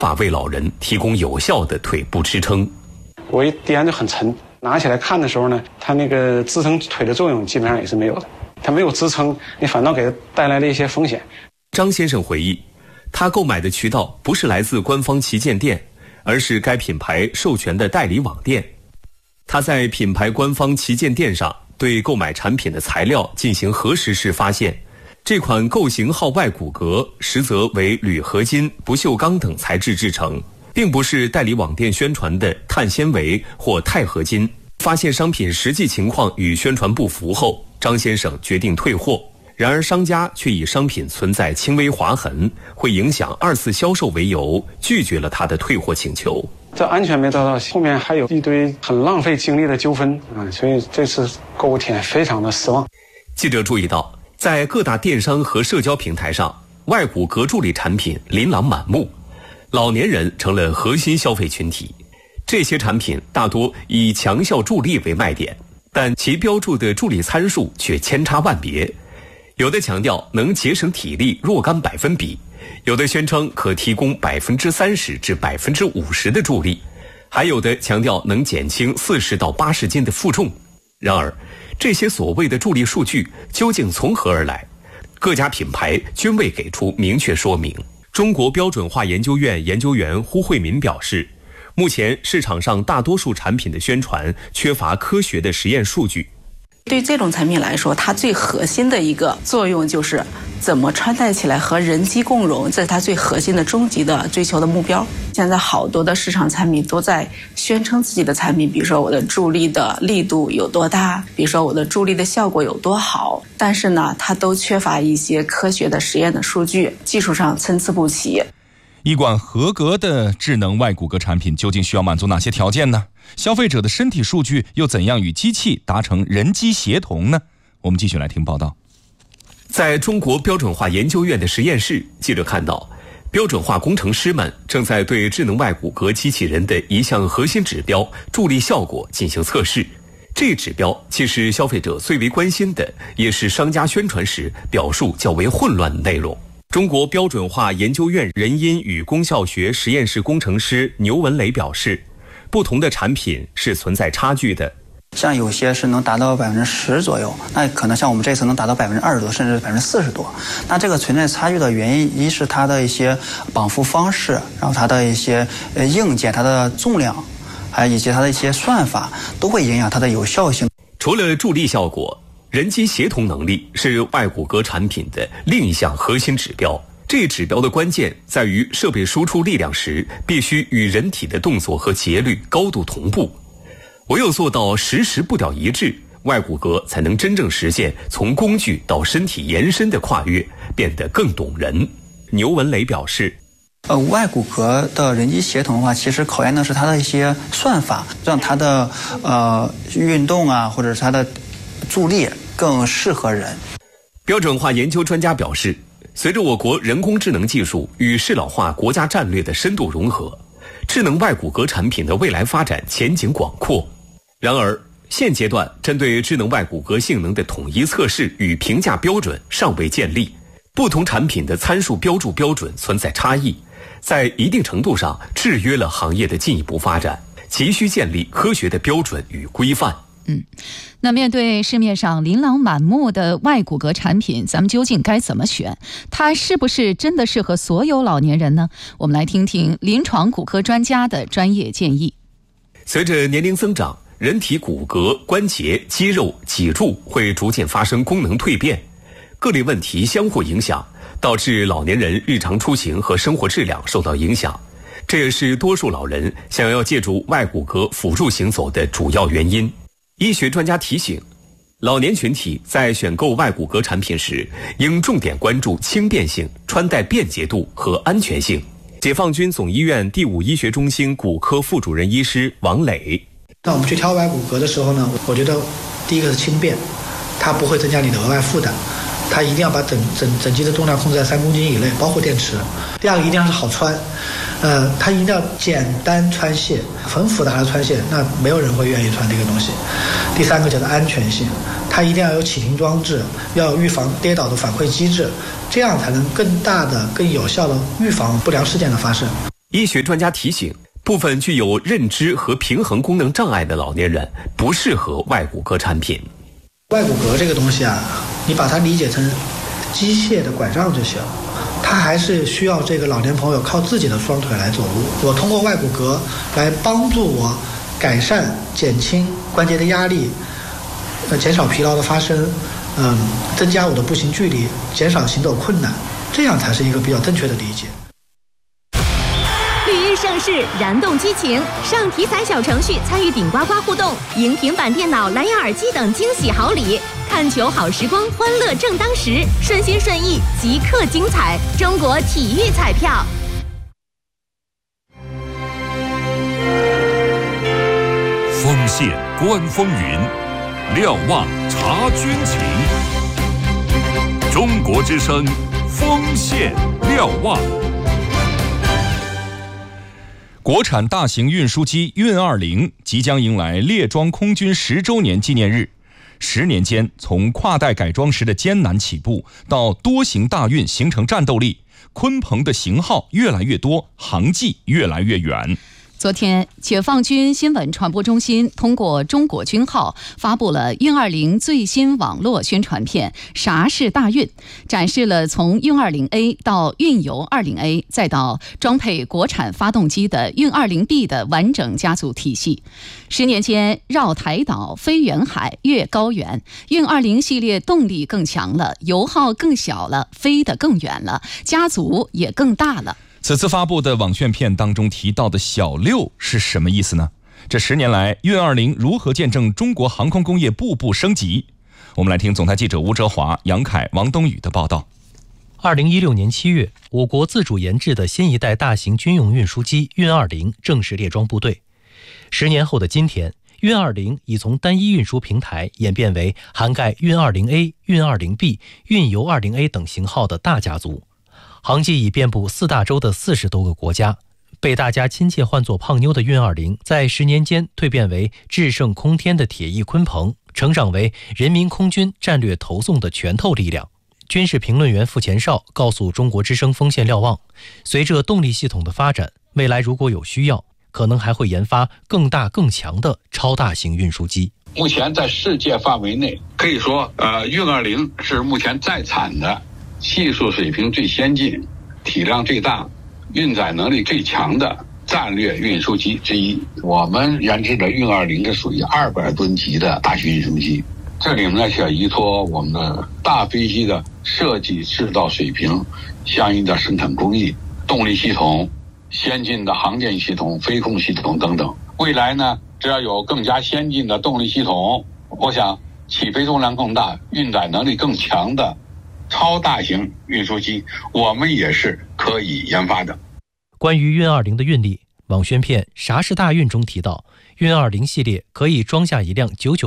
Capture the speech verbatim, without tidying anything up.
法为老人提供有效的腿部支撑。 我一掂就很沉，拿起来看的时候呢，它那个支撑腿的作用基本上也是没有的，它没有支撑，你反倒给它带来了一些风险。 张先生回忆，他购买的渠道不是来自官方旗舰店，而是该品牌授权的代理网店。他在品牌官方旗舰店上对购买产品的材料进行核实时发现，这款构型号外骨骼实则为铝合金、不锈钢等材质制成，并不是代理网店宣传的碳纤维或钛合金。发现商品实际情况与宣传不符后，张先生决定退货。然而商家却以商品存在轻微划痕，会影响二次销售为由，拒绝了他的退货请求。 这安全没得到，后面还有一堆很浪费精力的纠纷啊，所以这次购物体验非常的失望。 记者注意到，在各大电商和社交平台上，外骨骼助力产品琳琅满目，老年人成了核心消费群体。这些产品大多以强效助力为卖点，但其标注的助力参数却千差万别。有的强调能节省体力若干百分比，有的宣称可提供百分之三十至百分之五十的助力，还有的强调能减轻四十到八十斤的负重。然而，这些所谓的助力数据究竟从何而来？各家品牌均未给出明确说明。中国标准化研究院研究员胡慧民表示，目前市场上大多数产品的宣传缺乏科学的实验数据。 对这种产品来说，它最核心的一个作用就是怎么穿戴起来和人机共融，这是它最核心的终极的追求的目标。现在好多的市场产品都在宣称自己的产品，比如说我的助力的力度有多大，比如说我的助力的效果有多好，但是呢，它都缺乏一些科学的实验的数据，技术上参差不齐。 一款合格的智能外骨骼产品究竟需要满足哪些条件呢？消费者的身体数据又怎样与机器达成人机协同呢？我们继续来听报道。 在中国标准化研究院的实验室，记者看到，标准化工程师们正在对智能外骨骼机器人的一项核心指标助力效果进行测试。这一指标既是消费者最为关心的，也是商家宣传时表述较为混乱的内容。中国标准化研究院人因与功效学实验室工程师牛文磊表示，不同的产品是存在差距的。 像有些是能达到百分之十左右，那可能像我们这次能达到百分之二十多，甚至百分之四十多。那这个存在差距的原因，一是它的一些绑缚方式，然后它的一些呃硬件、它的重量，还有以及它的一些算法，都会影响它的有效性。 除了助力效果，人机协同能力是外骨骼产品的另一项核心指标。这一指标的关键在于设备输出力量时必须与人体的动作和节律高度同步，唯有做到实时步调一致，外骨骼才能真正实现从工具到身体延伸的跨越，变得更懂人。牛文磊表示， 呃，外骨骼的人机协同的话，其实考验的是它的一些算法，让它的呃运动啊，或者是它的助力更适合人。 标准化研究专家表示，随着我国人工智能技术与适老化国家战略的深度融合，智能外骨骼产品的未来发展前景广阔。然而，现阶段针对智能外骨骼性能的统一测试与评价标准尚未建立，不同产品的参数标注标准存在差异，在一定程度上制约了行业的进一步发展，急需建立科学的标准与规范。 嗯，那面对市面上琳琅满目的外骨骼产品，咱们究竟该怎么选？它是不是真的适合所有老年人呢？我们来听听临床骨科专家的专业建议。 随着年龄增长，人体骨骼、关节、肌肉、脊柱会逐渐发生功能蜕变，各类问题相互影响，导致老年人日常出行和生活质量受到影响。这也是多数老人想要借助外骨骼辅助行走的主要原因。医学专家提醒，老年群体在选购外骨骼产品时，应重点关注轻便性、穿戴便捷度和安全性。解放军总医院第五医学中心骨科副主任医师王磊， 那我们去挑外骨骼的时候呢，我觉得第一个是轻便，它不会增加你的额外负担，它一定要把整整整机的重量控制在三公斤以内，包括电池。第二个一定要是好穿，呃，它一定要简单穿卸，很复杂的穿卸，那没有人会愿意穿这个东西。第三个叫做安全性，它一定要有启停装置，要预防跌倒的反馈机制，这样才能更大的、更有效的预防不良事件的发生。 医学专家提醒，部分具有认知和平衡功能障碍的老年人不适合外骨骼产品。 外骨骼这个东西啊，你把它理解成机械的拐杖就行，它还是需要这个老年朋友靠自己的双腿来走路。我通过外骨骼来帮助我改善、减轻关节的压力，呃，减少疲劳的发生，嗯，增加我的步行距离，减少行走困难，这样才是一个比较正确的理解。 绿茵盛世，燃动激情，上体彩小程序参与顶呱呱互动，赢平板电脑、蓝牙耳机等惊喜好礼。看球好时光，欢乐正当时，顺心顺意，即刻精彩。中国体育彩票。 锋线观风云，瞭望察军情。中国之声，锋线瞭望。 国产大型运输机运二零即将迎来列装空军十周年纪念日。十年间，从跨代改装时的艰难起步，到多型大运形成战斗力，鲲鹏的型号越来越多，航迹越来越远。 昨天，解放军新闻传播中心通过中国军号发布了运二零最新网络宣传片《啥是大运》，展示了从运二零 A 到运油二零 A 再到装配国产发动机的运二零 B 的完整家族体系。十年间，绕台岛、飞远海、越高原，运二零系列动力更强了，油耗更小了，飞得更远了，家族也更大了。 此次发布的网宣片当中提到的小六是什么意思呢？这十年来，运二零如何见证中国航空工业步步升级？我们来听总台记者吴哲华、杨凯、王东宇的报道。 二零一六年七月，我国自主研制的新一代大型军用运输机运二零正式列装部队。十年后的今天，运二零已从单一运输平台演变为涵盖运二零 A、运二零 B、运油二零 A 等型号的大家族。航迹已遍布四大洲的四十多个国家，被大家亲切唤作胖妞的运二零，在十年间蜕变为制胜空天的铁翼鲲鹏，成长为人民空军战略投送的拳头力量。军事评论员傅前绍告诉中国之声锋线瞭望，随着动力系统的发展，未来如果有需要，可能还会研发更大更强的超大型运输机。 目前在世界范围内，可以说，呃，运二零是目前在产的技术水平最先进、体量最大、运载能力最强的战略运输机之一。我们研制的运二零是属于二百吨级的大型运输机，这里面呢要依托我们的大飞机的设计制造水平、相应的生产工艺、动力系统、先进的航电系统、飞控系统等等。未来呢，只要有更加先进的动力系统，我想起飞重量更大、运载能力更强的超大型运输机，我们也是可以研发的。 关于运二零的运力，网宣片《啥是大运》中提到，运二零系列可以装下一辆九九